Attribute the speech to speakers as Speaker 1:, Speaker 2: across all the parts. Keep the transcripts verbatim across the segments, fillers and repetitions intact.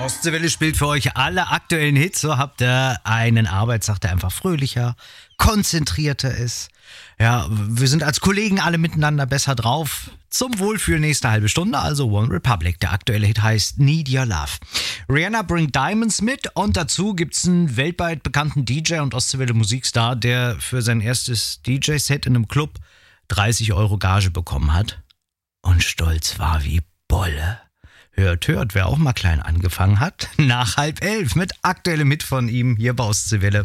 Speaker 1: Ostseewelle spielt für euch alle aktuellen Hits. So habt ihr einen Arbeitstag, der einfach fröhlicher, konzentrierter ist. Ja, wir sind als Kollegen alle miteinander besser drauf. Zum Wohlfühlen nächste halbe Stunde, also One Republic. Der aktuelle Hit heißt Need Your Love. Rihanna bringt Diamonds mit und dazu gibt's einen weltweit bekannten D J und Ostseewelle Musikstar, der für sein erstes D J-Set in einem Club dreißig Euro Gage bekommen hat und stolz war wie Bolle. Hört, hört, wer auch mal klein angefangen hat. Nach halb elf mit aktuellem Hit von ihm hier bei Ostseewelle.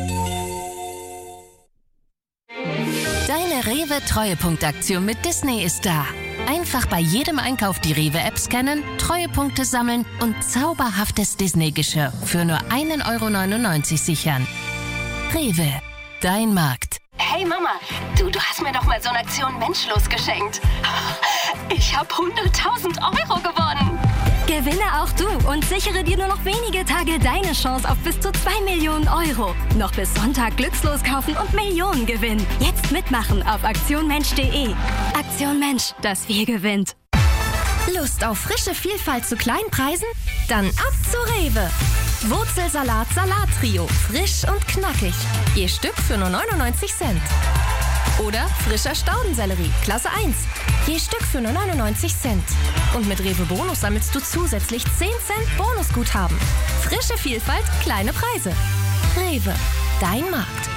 Speaker 2: Deine Rewe-Treuepunktaktion mit Disney ist da. Einfach bei jedem Einkauf die Rewe-App scannen, Treuepunkte sammeln und zauberhaftes Disney-Geschirr für nur ein Euro neunundneunzig sichern. Rewe, dein Markt.
Speaker 3: Hey Mama, du, du hast mir doch mal so eine Aktion Menschlos geschenkt. Ich habe hunderttausend Euro gewonnen.
Speaker 4: Gewinne auch du und sichere dir nur noch wenige Tage deine Chance auf bis zu zwei Millionen Euro. Noch bis Sonntag Glückslos kaufen und Millionen gewinnen. Jetzt mitmachen auf aktion mensch punkt de. Aktion Mensch, das Wir gewinnt.
Speaker 2: Lust auf frische Vielfalt zu kleinen Preisen? Dann ab zu Rewe. Wurzelsalat Salattrio, frisch und knackig. Je Stück für nur neunundneunzig Cent. Oder frischer Staudensellerie, Klasse eins. Je Stück für nur neunundneunzig Cent. Und mit Rewe Bonus sammelst du zusätzlich zehn Cent Bonusguthaben. Frische Vielfalt, kleine Preise. Rewe, dein Markt.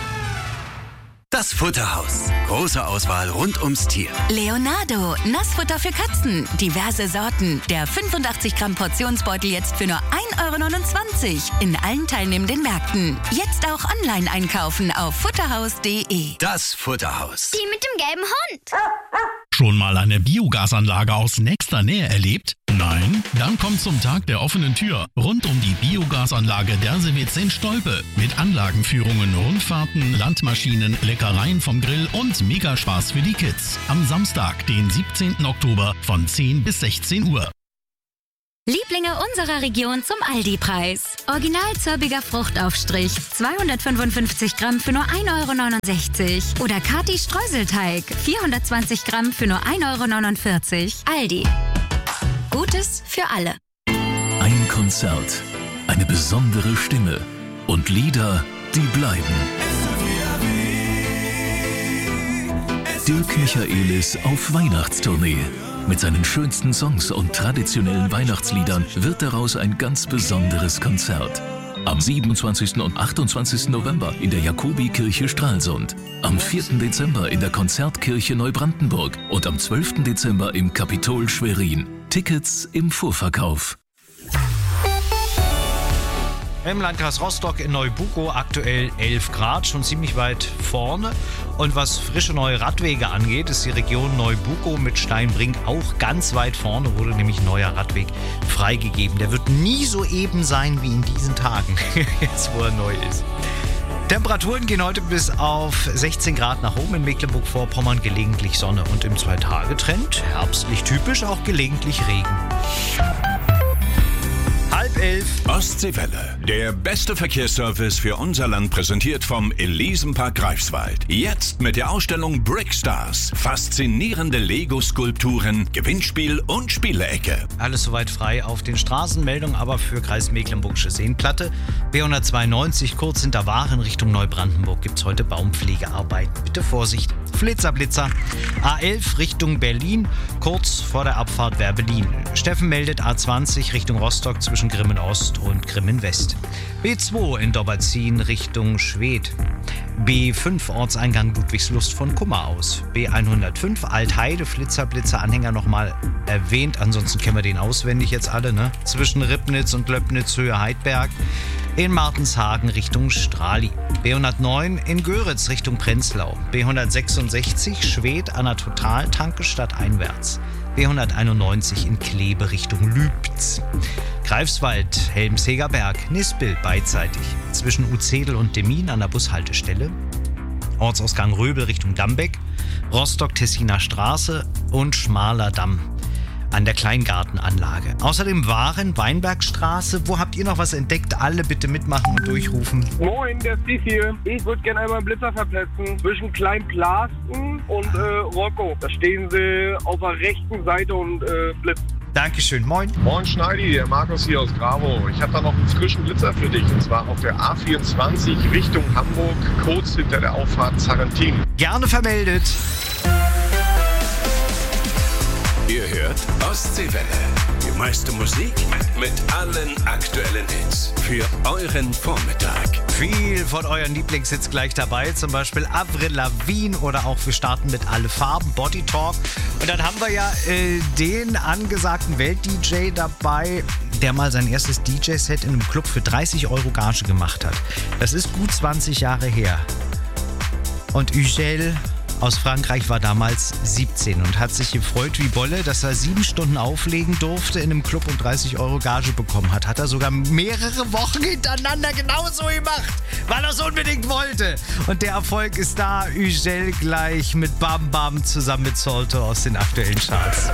Speaker 5: Das Futterhaus. Große Auswahl rund ums Tier.
Speaker 6: Leonardo, Nassfutter für Katzen. Diverse Sorten. Der fünfundachtzig Gramm Portionsbeutel jetzt für nur ein Euro neunundzwanzig. In allen teilnehmenden Märkten. Jetzt auch online einkaufen auf futterhaus punkt de.
Speaker 5: Das Futterhaus.
Speaker 7: Die mit dem gelben Hund.
Speaker 8: Schon mal eine Biogasanlage aus nächster Nähe erlebt? Nein? Dann kommt zum Tag der offenen Tür rund um die Biogasanlage Dersewitz in Stolpe. Mit Anlagenführungen, Rundfahrten, Landmaschinen, Leckereien vom Grill und Megaspaß für die Kids. Am Samstag, den siebzehnten Oktober von zehn bis sechzehn Uhr.
Speaker 4: Lieblinge unserer Region zum Aldi-Preis. Original zörbiger Fruchtaufstrich, zweihundertfünfundfünfzig Gramm für nur ein Euro neunundsechzig. Oder Kati Streuselteig, vierhundertzwanzig Gramm für nur ein Euro neunundvierzig. Aldi. Gutes für alle.
Speaker 9: Ein Konzert, eine besondere Stimme und Lieder, die bleiben. Dirk Michaelis auf Weihnachtstournee. Mit seinen schönsten Songs und traditionellen Weihnachtsliedern wird daraus ein ganz besonderes Konzert. Am siebenundzwanzigsten und achtundzwanzigsten November in der Jakobikirche Stralsund. Am vierten Dezember in der Konzertkirche Neubrandenburg und am zwölften Dezember im Kapitol Schwerin. Tickets im Vorverkauf.
Speaker 1: Im Landkreis Rostock in Neubukow aktuell elf Grad, schon ziemlich weit vorne. Und was frische neue Radwege angeht, ist die Region Neubukow mit Steinbrink auch ganz weit vorne, wurde nämlich ein neuer Radweg freigegeben. Der wird nie so eben sein wie in diesen Tagen, jetzt wo er neu ist. Temperaturen gehen heute bis auf sechzehn Grad nach oben, in Mecklenburg-Vorpommern gelegentlich Sonne und im Zwei-Tage-Trend herbstlich typisch auch gelegentlich Regen. Halb elf.
Speaker 10: Ostseewelle, der beste Verkehrsservice für unser Land, präsentiert vom Elisenpark Greifswald. Jetzt mit der Ausstellung Brickstars. Faszinierende Lego-Skulpturen, Gewinnspiel und Spielecke.
Speaker 1: Alles soweit frei auf den Straßenmeldungen, aber für Kreis Mecklenburgische Seenplatte. B hundertzweiundneunzig kurz hinter Waren Richtung Neubrandenburg gibt es heute Baumpflegearbeiten. Bitte Vorsicht. Flitzer, Blitzer. A elf Richtung Berlin, kurz vor der Abfahrt Werbelin. Steffen meldet A zwanzig Richtung Rostock zwischen Grimmen Ost und Grimmen West. B zwei in Dobberzin Richtung Schwedt. B fünf Ortseingang Ludwigslust von Kummer aus. B hundertfünf Altheide, Flitzer, Blitzer, Anhänger nochmal erwähnt. Ansonsten kennen wir den auswendig jetzt alle, ne? Zwischen Ribnitz und Löbnitz, Höhe Heidberg. In Martenshagen Richtung Strali. B hundertneun in Göritz Richtung Prenzlau. B hundertsechsundsechzig Schwedt an der Totaltanke stadteinwärts. B hunderteinundneunzig in Kleve Richtung Lübz. Greifswald, Helmsegerberg, Nispel beidseitig. Zwischen Uzedel und Demmin an der Bushaltestelle. Ortsausgang Röbel Richtung Dambeck. Rostock-Tessiner Straße und Schmaler Damm an der Kleingartenanlage. Außerdem Waren, Weinbergstraße. Wo habt ihr noch was entdeckt? Alle bitte mitmachen und durchrufen.
Speaker 11: Moin, der Steve hier. Ich würde gerne einmal einen Blitzer verplätzen zwischen Kleinplasten und äh, Rocco. Da stehen sie auf der rechten Seite und äh, blitzen.
Speaker 1: Dankeschön, moin.
Speaker 7: Moin Schneidi, der Markus hier aus Gravo. Ich habe da noch einen frischen Blitzer für dich, und zwar auf der A vierundzwanzig Richtung Hamburg, kurz hinter der Auffahrt Sarrentin.
Speaker 1: Gerne vermeldet.
Speaker 10: Ihr hört Ostseewelle. Die meiste Musik mit allen aktuellen Hits für euren Vormittag.
Speaker 1: Viel von euren Lieblingshits gleich dabei, zum Beispiel Avril Lavigne oder auch wir starten mit Alle Farben, Body Talk. Und dann haben wir ja äh, den angesagten Welt-D J dabei, der mal sein erstes D J-Set in einem Club für dreißig Euro Gage gemacht hat. Das ist gut zwanzig Jahre her. Und Ugel aus Frankreich war damals siebzehn und hat sich gefreut wie Bolle, dass er sieben Stunden auflegen durfte in einem Club und dreißig Euro Gage bekommen hat. Hat er sogar mehrere Wochen hintereinander genauso gemacht, weil er es unbedingt wollte. Und der Erfolg ist da. Ugel gleich mit Bam Bam zusammen mit Salto aus den aktuellen Charts.